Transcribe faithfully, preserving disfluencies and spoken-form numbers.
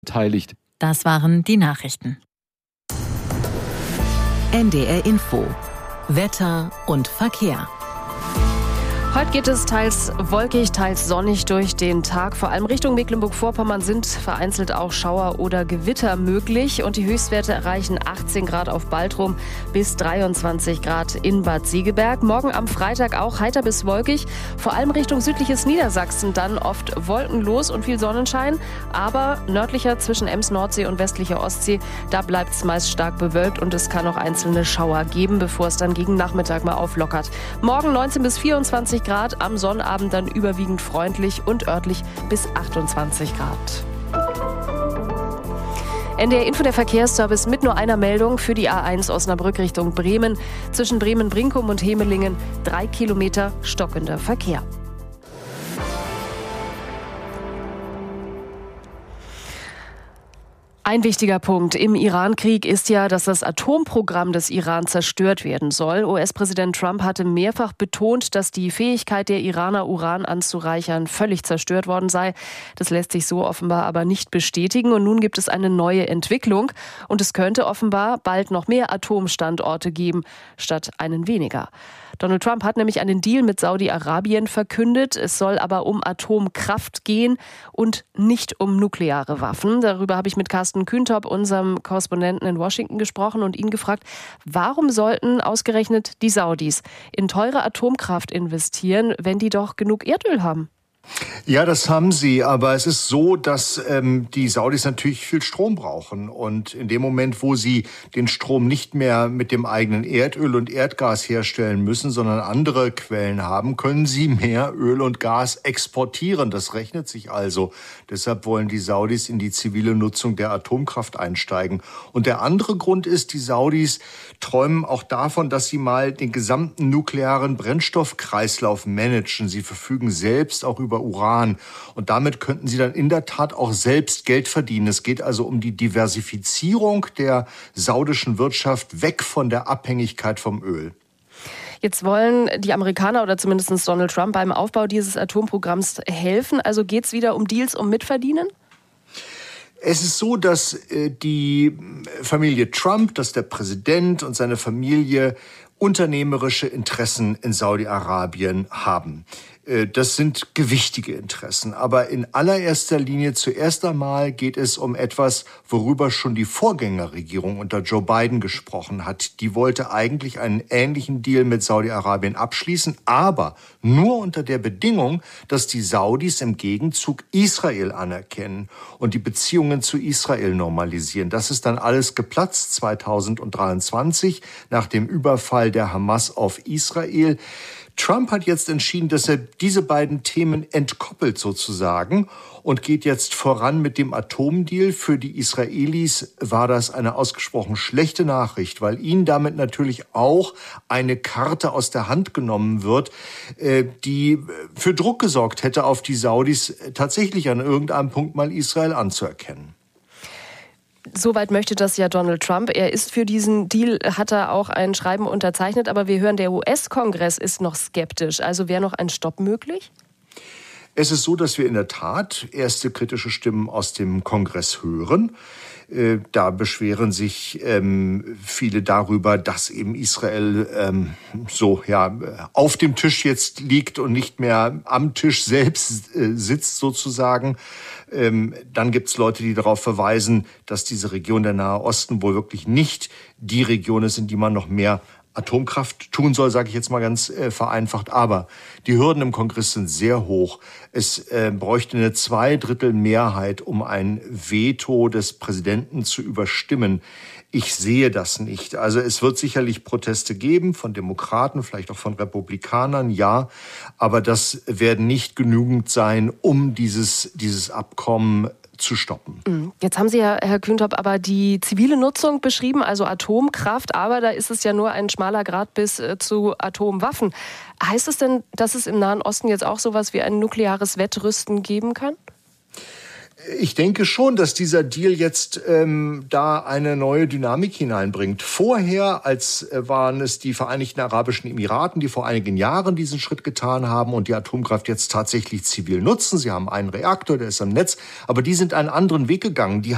beteiligt. Das waren die Nachrichten. N D R Info. Wetter und Verkehr. Heute geht es teils wolkig, teils sonnig durch den Tag. Vor allem Richtung Mecklenburg-Vorpommern sind vereinzelt auch Schauer oder Gewitter möglich. Und die Höchstwerte erreichen achtzehn Grad auf Baltrum bis dreiundzwanzig Grad in Bad Segeberg. Morgen am Freitag auch heiter bis wolkig. Vor allem Richtung südliches Niedersachsen dann oft wolkenlos und viel Sonnenschein. Aber nördlicher zwischen Ems, Nordsee und westlicher Ostsee, da bleibt es meist stark bewölkt und es kann auch einzelne Schauer geben, bevor es dann gegen Nachmittag mal auflockert. Morgen neunzehn bis vierundzwanzig Grad, am Sonnabend dann überwiegend freundlich und örtlich bis achtundzwanzig Grad. N D R Info, der Verkehrsservice mit nur einer Meldung für die A eins Osnabrück Richtung Bremen. Zwischen Bremen-Brinkum und Hemelingen drei Kilometer stockender Verkehr. Ein wichtiger Punkt im Iran-Krieg ist ja, dass das Atomprogramm des Iran zerstört werden soll. U S-Präsident Trump hatte mehrfach betont, dass die Fähigkeit der Iraner, Uran anzureichern, völlig zerstört worden sei. Das lässt sich so offenbar aber nicht bestätigen. Und nun gibt es eine neue Entwicklung. Und es könnte offenbar bald noch mehr Atomstandorte geben, statt einen weniger. Donald Trump hat nämlich einen Deal mit Saudi-Arabien verkündet. Es soll aber um Atomkraft gehen und nicht um nukleare Waffen. Darüber habe ich mit Carsten Kühntop, unserem Korrespondenten in Washington, gesprochen und ihn gefragt, warum sollten ausgerechnet die Saudis in teure Atomkraft investieren, wenn die doch genug Erdöl haben? Ja, das haben sie, aber es ist so, dass ähm, die Saudis natürlich viel Strom brauchen und in dem Moment, wo sie den Strom nicht mehr mit dem eigenen Erdöl und Erdgas herstellen müssen, sondern andere Quellen haben, können sie mehr Öl und Gas exportieren. Das rechnet sich also. Deshalb wollen die Saudis in die zivile Nutzung der Atomkraft einsteigen. Und der andere Grund ist, die Saudis träumen auch davon, dass sie mal den gesamten nuklearen Brennstoffkreislauf managen. Sie verfügen selbst auch über Uran. Und damit könnten sie dann in der Tat auch selbst Geld verdienen. Es geht also um die Diversifizierung der saudischen Wirtschaft weg von der Abhängigkeit vom Öl. Jetzt wollen die Amerikaner oder zumindest Donald Trump beim Aufbau dieses Atomprogramms helfen. Also geht es wieder um Deals, um Mitverdienen? Es ist so, dass äh, die Familie Trump, dass der Präsident und seine Familie unternehmerische Interessen in Saudi-Arabien haben. Das sind gewichtige Interessen. Aber in allererster Linie zuerst einmal geht es um etwas, worüber schon die Vorgängerregierung unter Joe Biden gesprochen hat. Die wollte eigentlich einen ähnlichen Deal mit Saudi-Arabien abschließen, aber nur unter der Bedingung, dass die Saudis im Gegenzug Israel anerkennen und die Beziehungen zu Israel normalisieren. Das ist dann alles geplatzt zweitausenddreiundzwanzig nach dem Überfall der Hamas auf Israel. Trump hat jetzt entschieden, dass er diese beiden Themen entkoppelt sozusagen und geht jetzt voran mit dem Atomdeal. Für die Israelis war das eine ausgesprochen schlechte Nachricht, weil ihnen damit natürlich auch eine Karte aus der Hand genommen wird, die für Druck gesorgt hätte, auf die Saudis tatsächlich an irgendeinem Punkt mal Israel anzuerkennen. Soweit möchte das ja Donald Trump. Er ist für diesen Deal, hat er auch ein Schreiben unterzeichnet. Aber wir hören, der U S-Kongress ist noch skeptisch. Also wäre noch ein Stopp möglich? Es ist so, dass wir in der Tat erste kritische Stimmen aus dem Kongress hören. Da beschweren sich ähm, viele darüber, dass eben Israel ähm, so ja auf dem Tisch jetzt liegt und nicht mehr am Tisch selbst äh, sitzt sozusagen. Ähm, dann gibt es Leute, die darauf verweisen, dass diese Region der Nahe Osten wohl wirklich nicht die Region ist, in die man noch mehr Atomkraft tun soll, sage ich jetzt mal ganz äh, vereinfacht. Aber die Hürden im Kongress sind sehr hoch. Es äh, bräuchte eine Zweidrittelmehrheit, um ein Veto des Präsidenten zu überstimmen. Ich sehe das nicht. Also es wird sicherlich Proteste geben von Demokraten, vielleicht auch von Republikanern, ja. Aber das werden nicht genügend sein, um dieses, dieses Abkommen zu stoppen. Jetzt haben Sie ja, Herr Kühntop, aber die zivile Nutzung beschrieben, also Atomkraft, aber da ist es ja nur ein schmaler Grat bis äh, zu Atomwaffen. Heißt es denn, dass es im Nahen Osten jetzt auch sowas wie ein nukleares Wettrüsten geben kann? Ich denke schon, dass dieser Deal jetzt ähm, da eine neue Dynamik hineinbringt. Vorher, als äh, waren es die Vereinigten Arabischen Emiraten, die vor einigen Jahren diesen Schritt getan haben und die Atomkraft jetzt tatsächlich zivil nutzen. Sie haben einen Reaktor, der ist am Netz, aber die sind einen anderen Weg gegangen. Die